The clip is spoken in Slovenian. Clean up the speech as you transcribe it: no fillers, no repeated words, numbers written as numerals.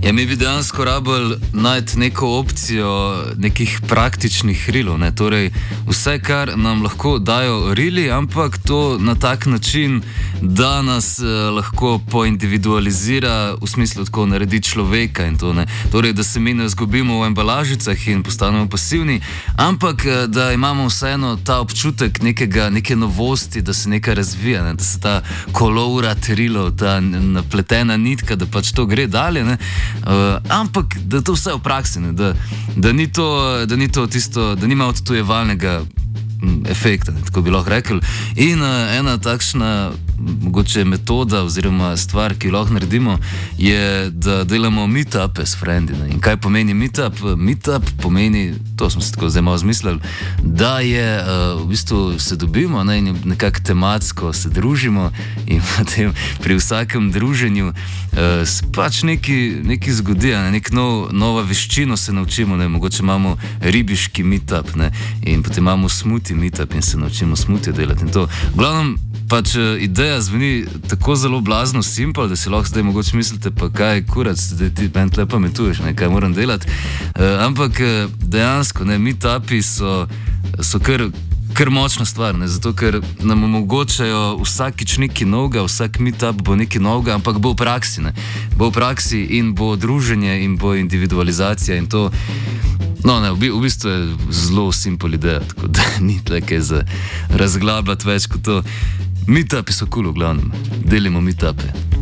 Ja, mi bi dejansko rabili najti neko opcijo nekih praktičnih rilov. Torej, vse, kar nam lahko dajo rili, ampak to na tak način, da nas lahko poindividualizira, v smislu tako naredi človeka in to. Torej, da se mi ne izgubimo v embalažicah in postanemo pasivni, ampak da imamo vseeno ta občutek neke novosti, da se nekaj razvija, da se ta kolovrat rilov, ta napletena nitka, da pač to gre dalje. Ampak da to vse v praksi, da ni to tisto, da nima odtujevalnega efekta, tako bi lahko rekel. In ena takšna mogoče metoda oziroma stvar, ki jo lahko naredimo, je, da delamo meetupe s frendi. In kaj pomeni meetup? Meetup pomeni, to smo se tako zdaj malo zmislili, da je v bistvu se dobimo in nekako tematsko se družimo in potem pri vsakem druženju pač nekaj zgodi, nova veščino se naučimo, mogoče imamo ribiški meetup in potem imamo smuti meetup in se naučimo smutijo delati in to. V glavnem, pač ideja zveni tako zelo blazno simpel, da si lahko zdaj mogoče mislite, pa kaj kurac, da ti meni tle pametuješ, kaj moram delati. Ampak dejansko, meetupi so kar močna stvar, zato ker nam omogočajo vsakič nekaj novega, vsak meetup bo nekaj novega, ampak bo v praksi. Bo v praksi in bo druženje in bo individualizacija in to. V bistvu je zelo simpel ideja, tako da ni tukaj za razglabljati več kot to. Meetupi so cool, v glavnem. Delimo meetupe.